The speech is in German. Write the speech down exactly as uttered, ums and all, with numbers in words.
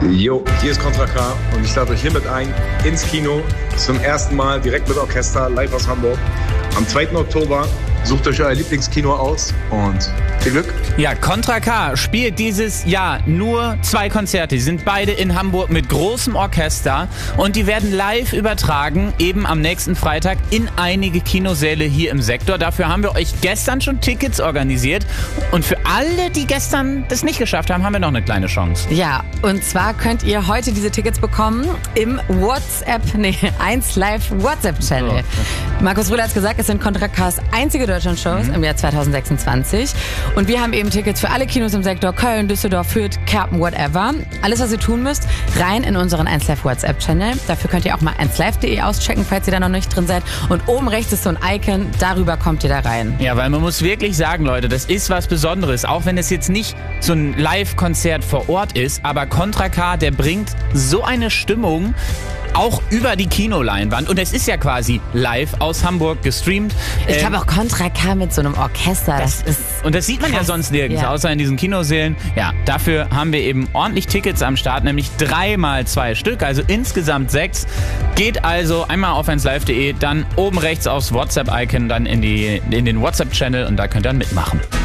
Jo, hier ist Contra K und ich lade euch hiermit ein ins Kino zum ersten Mal direkt mit Orchester live aus Hamburg. Am zweiten Oktober sucht euch euer Lieblingskino aus und viel Glück. Ja, Contra K spielt dieses Jahr nur zwei Konzerte. Die sind beide in Hamburg mit großem Orchester und die werden live übertragen, eben am nächsten Freitag in einige Kinosäle hier im Sektor. Dafür haben wir euch gestern schon Tickets organisiert und für alle, die gestern das nicht geschafft haben, haben wir noch eine kleine Chance. Ja, und zwar könnt ihr heute diese Tickets bekommen im WhatsApp, nee, eins Live WhatsApp-Channel. Oh. Markus Rühle hat gesagt, es sind Contra K's einzige Deutschland-Shows mhm. im Jahr zwanzig sechsundzwanzig. Und wir haben eben Tickets für alle Kinos im Sektor Köln, Düsseldorf, Fürth, Kerpen, whatever. Alles, was ihr tun müsst, rein in unseren eins Live WhatsApp-Channel. Dafür könnt ihr auch mal eins live punkt de auschecken, falls ihr da noch nicht drin seid. Und oben rechts ist so ein Icon, darüber kommt ihr da rein. Ja, weil man muss wirklich sagen, Leute, das ist was Besonderes. Auch wenn es jetzt nicht so ein Live-Konzert vor Ort ist, aber Contra K, der bringt so eine Stimmung auch über die Kinoleinwand. Und es ist ja quasi live aus Hamburg gestreamt. Ich glaube auch Contra K mit so einem Orchester. Das, das ist und das sieht man krass. Ja sonst nirgends, ja. außer in diesen Kinosälen. Ja, dafür haben wir eben ordentlich Tickets am Start, nämlich dreimal zwei Stück, also insgesamt sechs. Geht also einmal auf eins live punkt de, dann oben rechts aufs WhatsApp-Icon, dann in, die, in den WhatsApp-Channel und da könnt ihr dann mitmachen.